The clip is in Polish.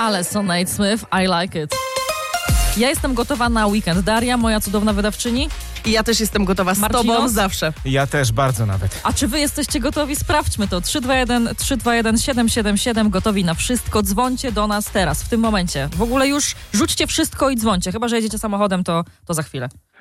Ale Nate Smith, I like it. Ja jestem gotowa na weekend. Daria, moja cudowna wydawczyni. I ja też jestem gotowa z Marcinos? tobą zawsze. Ja też bardzo nawet. A czy wy jesteście gotowi? Sprawdźmy to. 321 777. Gotowi na wszystko. Dzwońcie do nas teraz, w tym momencie. W ogóle już rzućcie wszystko i dzwońcie. Chyba że jedziecie samochodem, to za chwilę.